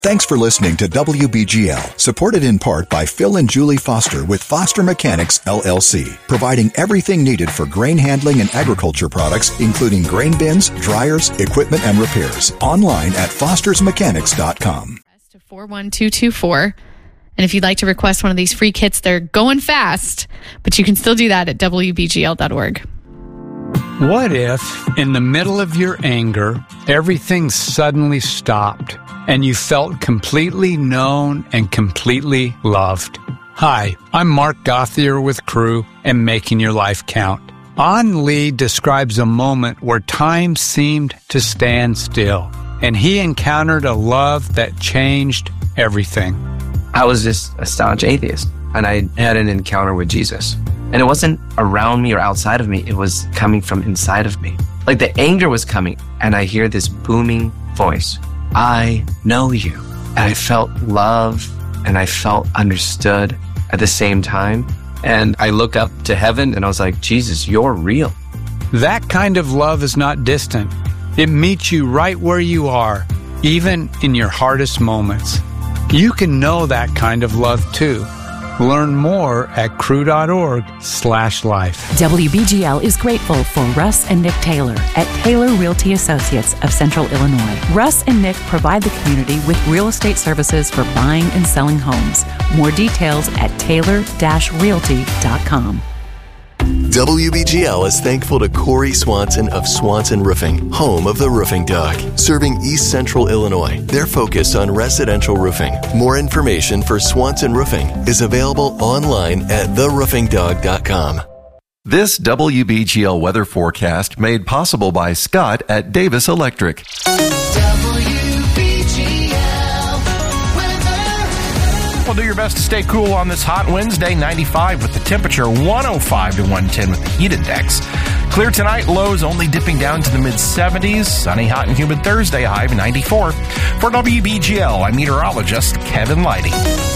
Thanks for listening to WBGL, supported in part by Phil and Julie Foster with Foster Mechanics, LLC, providing everything needed for grain handling and agriculture products, including grain bins, dryers, equipment, and repairs. Online at fostersmechanics.com. 41224. And if you'd like to request one of these free kits, they're going fast, but you can still do that at WBGL.org. What if, in the middle of your anger, everything suddenly stopped and you felt completely known and completely loved? Hi, I'm Mark Gothier with Crew and Making Your Life Count. An Lee describes a moment where time seemed to stand still, and he encountered a love that changed everything. I was just a staunch atheist, and I had an encounter with Jesus. And it wasn't around me or outside of me. It was coming from inside of me. Like the anger was coming, and I hear this booming voice. I know you. And I felt love, and I felt understood at the same time. And I look up to heaven, and I was like, Jesus, you're real. That kind of love is not distant. It meets you right where you are, even in your hardest moments. You can know that kind of love, too. Learn more at crew.org/life. WBGL is grateful for Russ and Nick Taylor at Taylor Realty Associates of Central Illinois. Russ and Nick provide the community with real estate services for buying and selling homes. More details at taylor-realty.com. WBGL is thankful to Corey Swanson of Swanson Roofing, home of the Roofing Dog, serving East Central Illinois. They're focused on residential roofing. More information for Swanson Roofing is available online at theroofingdog.com. This WBGL weather forecast made possible by Scott at Davis Electric. Well, do your best to stay cool on this hot Wednesday. 95 with the temperature, 105 to 110 with the heat index. Clear tonight, lows only dipping down to the mid-70s. Sunny, hot, and humid Thursday, high of 94. For WBGL, I'm meteorologist Kevin Leidy.